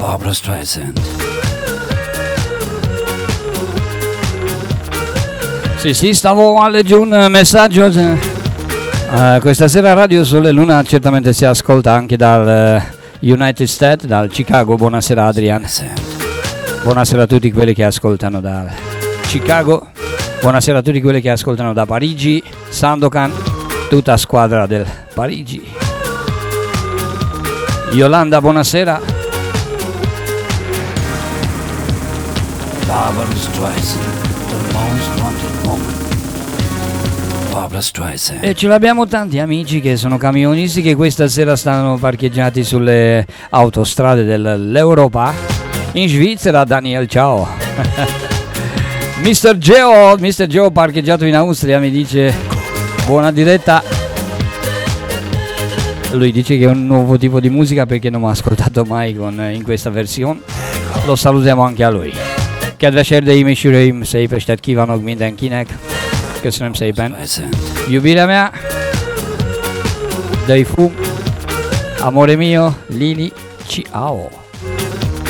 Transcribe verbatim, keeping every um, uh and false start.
Barbra Streisand. Sì, sì, stavo a leggere un messaggio. Uh, questa sera Radio Sole Luna certamente si ascolta anche dal uh, United States, dal Chicago. Buonasera Adrian. Buonasera a tutti quelli che ascoltano da Chicago. Buonasera a tutti quelli che ascoltano da Parigi, Sandokan, tutta squadra del Parigi. Yolanda, buonasera. Barbra Streisand, the most wanted woman. Barbra Streisand. E ce l'abbiamo tanti amici che sono camionisti che questa sera stanno parcheggiati sulle autostrade dell'Europa. In Svizzera, Daniel, ciao. mister Geo, mister Geo parcheggiato in Austria, mi dice buona diretta. Lui dice che è un nuovo tipo di musica perché non mi ha ascoltato mai con, in questa versione. Lo salutiamo anche a lui. Kedves erdei műsoraim, szép estet kívánok mindenkinek. Köszönöm szépen. Jubileumja, Dai Fu, Amore mio, Lili, ciao.